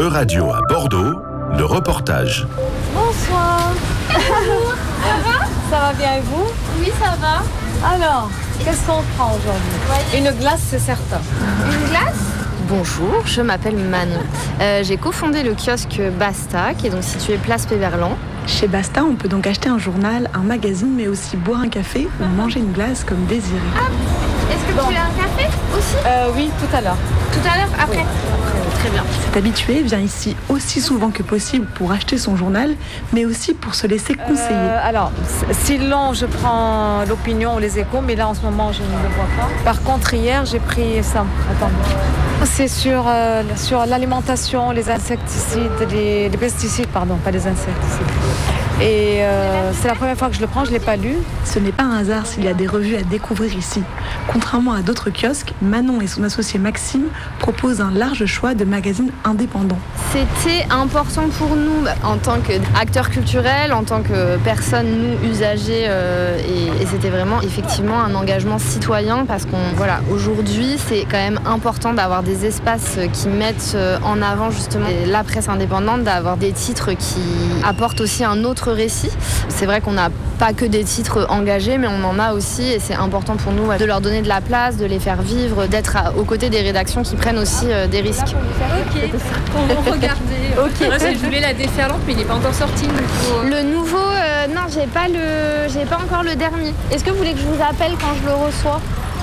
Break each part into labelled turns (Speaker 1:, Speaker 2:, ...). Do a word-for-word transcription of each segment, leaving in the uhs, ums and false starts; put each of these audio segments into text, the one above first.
Speaker 1: E-Radio à Bordeaux, le reportage.
Speaker 2: Bonsoir.
Speaker 3: Bonjour. Ça va?
Speaker 2: Ça va bien et vous?
Speaker 3: Oui, ça va.
Speaker 2: Alors, qu'est-ce qu'on prend aujourd'hui? Une glace, c'est certain.
Speaker 3: Une glace?
Speaker 4: Bonjour, je m'appelle Manon. Euh, j'ai cofondé le kiosque Basta, qui est donc situé place Péverlan.
Speaker 5: Chez Basta, on peut donc acheter un journal, un magazine, mais aussi boire un café ou manger une glace comme désiré.
Speaker 3: Ah, est-ce que bon. Tu veux un café aussi?
Speaker 2: euh, Oui, tout à l'heure.
Speaker 3: Tout à l'heure? Après
Speaker 2: oui.
Speaker 3: Très bien.
Speaker 5: Cet habitué vient ici aussi souvent que possible pour acheter son journal, mais aussi pour se laisser conseiller.
Speaker 2: Euh, alors, sinon je prends l'opinion ou les échos, mais là en ce moment je ne le vois pas. Par contre, hier j'ai pris ça. Attendez. C'est sur, euh, sur l'alimentation, les insecticides, les, les pesticides, pardon, pas les insecticides. Et euh, c'est la première fois que je le prends, je ne l'ai pas lu.
Speaker 5: Ce n'est pas un hasard s'il y a des revues à découvrir ici. Contrairement à d'autres kiosques, Manon et son associé Maxime proposent un large choix de magazines indépendants.
Speaker 4: C'était important pour nous, en tant qu'acteurs culturels, en tant que personnes, nous, usagers, euh, et, et c'était vraiment effectivement un engagement citoyen parce qu'on, voilà, aujourd'hui, c'est quand même important d'avoir des espaces qui mettent en avant justement la presse indépendante, d'avoir des titres qui apportent aussi un autre récit. C'est vrai qu'on n'a pas que des titres engagés, mais on en a aussi et c'est important pour nous de leur donner de la place, de les faire vivre, d'être à, aux côtés des rédactions qui prennent aussi euh, des risques.
Speaker 3: Ok, on va regarder.
Speaker 4: Okay.
Speaker 3: Moi, je voulais la déferlante, mais il n'est pas encore sorti. Le nouveau,
Speaker 4: le nouveau euh, non, j'ai pas, le, j'ai pas encore le dernier. Est-ce que vous voulez que je vous appelle quand je le reçois ?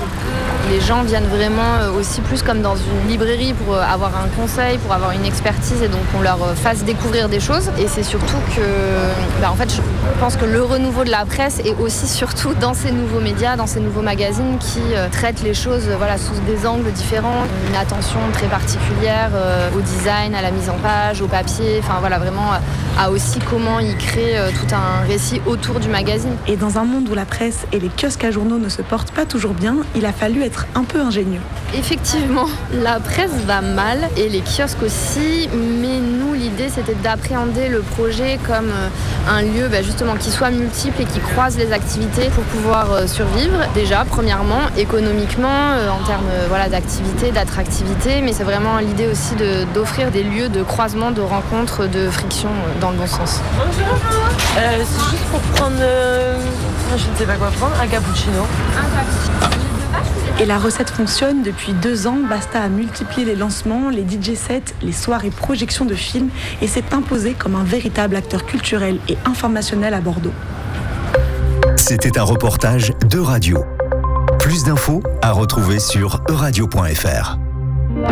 Speaker 4: Les gens viennent vraiment aussi plus comme dans une librairie pour avoir un conseil, pour avoir une expertise et donc qu'on leur fasse découvrir des choses. Et c'est surtout que, bah en fait, je pense que le renouveau de la presse est aussi surtout dans ces nouveaux médias, dans ces nouveaux magazines qui euh, traitent les choses voilà, sous des angles différents. Une attention très particulière euh, au design, à la mise en page, au papier, enfin voilà, vraiment à aussi comment ils créent euh, tout un récit autour du magazine.
Speaker 5: Et dans un monde où la presse et les kiosques à journaux ne se portent pas toujours bien, il a fallu être un peu ingénieux.
Speaker 4: Effectivement, la presse va mal et les kiosques aussi, mais nous l'idée c'était d'appréhender le projet comme un lieu bah, justement qui soit multiple et qui croise les activités pour pouvoir euh, survivre. Déjà, premièrement, économiquement, euh, en termes euh, voilà, d'activité, d'attractivité, mais c'est vraiment l'idée aussi de, d'offrir des lieux de croisement, de rencontres, de friction euh, dans le bon sens.
Speaker 6: Bonjour. Euh, c'est juste pour prendre, euh, je ne sais pas quoi prendre, un cappuccino.
Speaker 3: Un cappuccino.
Speaker 5: Et la recette fonctionne. Depuis deux ans, Basta a multiplié les lancements, les D J sets, les soirées projections de films et s'est imposé comme un véritable acteur culturel et informationnel à Bordeaux.
Speaker 7: C'était un reportage d'E-Radio. Plus d'infos à retrouver sur e radio point f r.